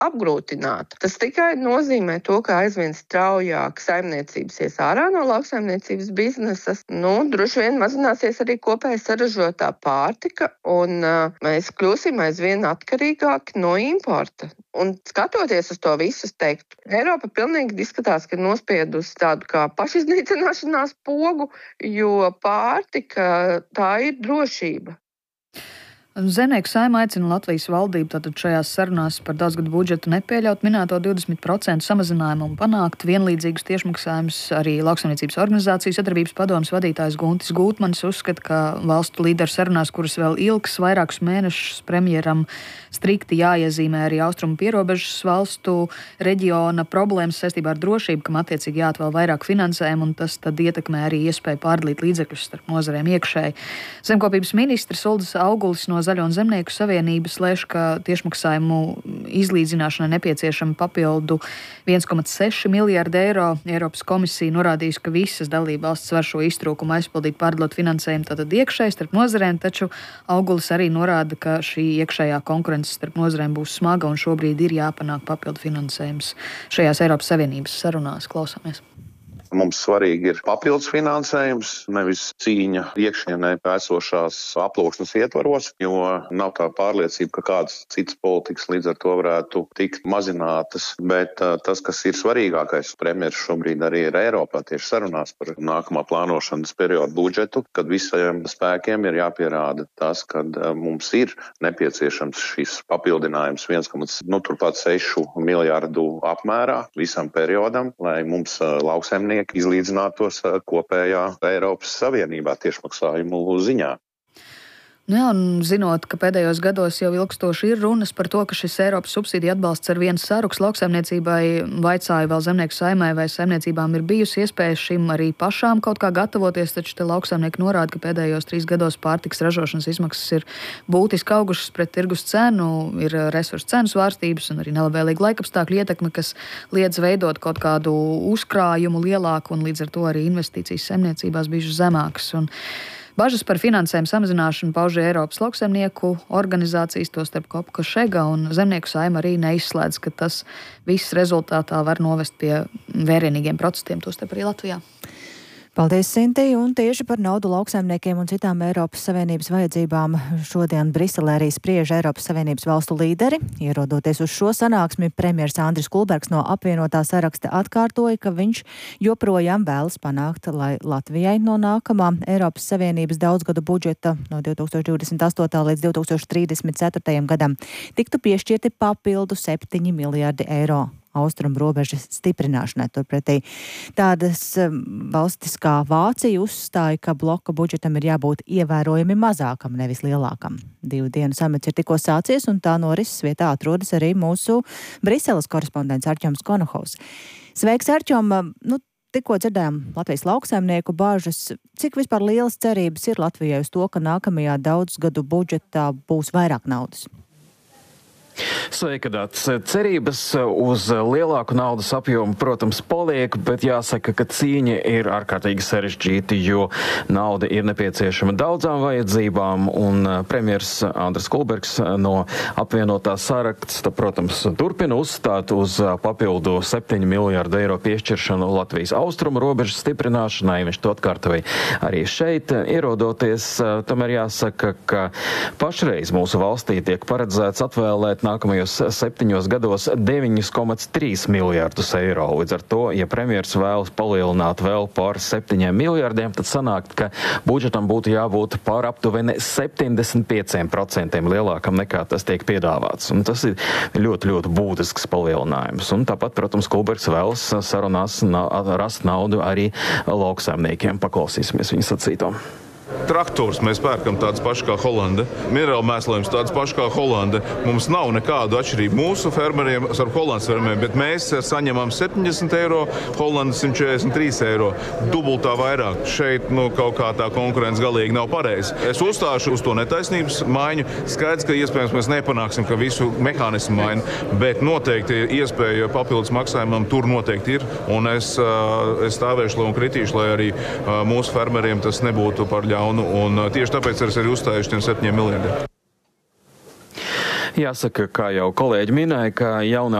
apgrūtināta. Tas tikai nozīmē to, ka aizvien straujāk saimniecības ies ārā no lauksaimniecības biznesa. Droši vien mazināsies arī kopēja saražotā pārtika, un mēs kļūsim aizvien atkarīgāki no importa. Un skatoties uz to visu, es teiktu, Eiropa pilnīgi izskatās, ka ir nospiedusi tādu kā pašiznīcināšanās pogu, jo pārtika tā ir drošība. Zemnieku saima aicina Latvijas valdību tātad šajās sarunās par daudzgadu budžetu nepieļaut minēto 20% samazinājumu un panākt vienlīdzīgus tiešmaksājumus. Arī Lauksaimniecības organizācijas sadarbības padomes vadītājs Guntis Gūtmanis uzskata, ka valstu līderu sarunās, kuras vēl ilgs vairākus mēnešus, premjeram strikti jāiezīmē arī austrumu pierobežas valstu reģiona problēmas saistībā ar drošību, kam attiecīgi jāatvēl vairāk finansējumu, un tas tad ietekmē arī iespēju pārdalīt līdzekļus starp nozarēm iekšēji. Zemkopības ministrs Uldis Augulis no Zaļo un Zemnieku savienības lēš, ka tiešmaksājumu izlīdzināšanai nepieciešama papildu 1,6 miljārdi eiro. Eiropas komisija norādījusi, ka visas dalībvalstis var šo iztrūkumu aizpildīt, pārdalot finansējumu tātad iekšēji starp nozarēm, taču Augulis arī norāda, ka šī iekšējā konkurence starp nozarēm būs smaga un šobrīd ir jāpanāk papildu finansējums šajās Eiropas Savienības sarunās. Klausāmies. Mums svarīgi ir papildus finansējums, nevis cīņa iekšienē esošās aploksnes ietvaros, jo nav tā pārliecība, ka kādas citas politikas līdz ar to varētu tikt mazinātas. Bet tas, kas ir svarīgākais, premjeras šobrīd arī ir Eiropā tieši sarunās par nākamā plānošanas periodu budžetu, kad visiem spēkiem ir jāpierāda tas, ka mums ir nepieciešams šis papildinājums 1,6 miljārdu apmērā visam periodam, lai mums lauksaimnieki izlīdzinātos kopējā Eiropas Savienībā tiešmaksājumu ziņā. Jā, un zinot, ka pēdējos gados jau ilgstoši ir runas par to, ka šis Eiropas subsīdija atbalsts ar viens saruks lauksaimniecībai, vaicāja vēl Zemnieku saimai, vai saimniecībām ir bijusi iespēja šim arī pašām kaut kā gatavoties, taču te lauksaimnieki norāda, ka pēdējos 3 gados pārtikas ražošanas izmaksas ir būtiski augušas pret tirgus cenu, ir resursu cenu svārstības un arī nelabvēlīga laikapstākļu ietekme, kas liedz veidot kaut kādu uzkrājumu lielāku, un līdz ar to arī investīcijas saimniecībās bijušas zemākas. Un bažas par finansējumu samazināšanu pauž Eiropas lauksaimnieku organizācijas, tostarp Kopkošega, un Zemnieku saima arī neizslēdz, ka tas viss rezultātā var novest pie vērienīgiem protestiem, tostarp arī Latvijā. Paldies, Sinti, un tieši par naudu lauksaimniekiem un citām Eiropas Savienības vajadzībām šodien Briselē arī spriež Eiropas Savienības valstu līderi. Ierodoties uz šo sanāksmi, premjers Andris Kulbergs no apvienotā saraksta atkārtoja, ka viņš joprojām vēlas panākt, lai Latvijai no nākamā Eiropas Savienības daudzgadu budžeta no 2028. līdz 2034. gadam tiktu piešķirti papildu 7 miljārdi eiro. Austrumu robežas stiprināšanai. Turpretī tādas valstis kā Vācija uzstāja, ka bloka budžetam ir jābūt ievērojami mazākam, nevis lielākam. 2 dienu samits ir tikko sācies, un tā norises vietā atrodas arī mūsu Briseles korespondents Arķoms Konohovs. Sveiks, Arķom! Tikko dzirdējām Latvijas lauksaimnieku bāžas. Cik vispār lielas cerības ir Latvijai uz to, ka nākamajā daudzgadu budžetā būs vairāk naudas? Sveika, Dats. Cerības uz lielāku naudas apjomu, protams, paliek, bet jāsaka, ka cīņa ir ārkārtīgi sarežģīta, jo nauda ir nepieciešama daudzām vajadzībām, un premjers Andris Kulbergs no apvienotā saraksta, protams, turpina uzstāt uz papildu 7 miljārdu eiro piešķiršanu Latvijas austrumu robežas stiprināšanai. Viņš to atkārtoja arī šeit. Ierodoties, tomēr jāsaka, ka pašreiz mūsu valstī tiek paredzēts atvēlēt nākamajos 7 gados 9,3 miljārdus eiro. Līdz ar to, ja premjers vēlas palielināt vēl par 7 miljārdiem, tad sanāk, ka budžetam būtu jābūt par aptuveni 75% lielākam nekā tas tiek piedāvāts. Un tas ir ļoti, ļoti būtisks palielinājums. Un tāpat, protams, Kulbergs vēlas sarunās rast naudu arī lauksaimniekiem. Paklausīsimies viņa sacīto. Traktors mēs pērkam tāds paši kā Holanda, minerālu mēslojums tāds paši kā Holanda. Mums nav nekādu atšķirību mūsu fermeriem ar Holandas fermeriem, bet mēs saņemam 70 eiro, Holanda 143 eiro, dubultā vairāk. Šeit kaut kā tā konkurence galīgi nav pareiza. Es uzstāšu uz to netaisnības maiņu. Skaidrs, ka iespējams mēs nepanāksim, ka visu mehānismu maina, bet noteikti iespēja papildus maksājumam tur noteikti ir. Un es stāvēšu un kritīšu, lai arī mūsu fermeriem tas nebūtu par ļaunu. Un tieši tāpēc es arī uzstājuši tiem 7 miljardiem. Jāsaka, kā jau kolēģi minēja, ka jaunā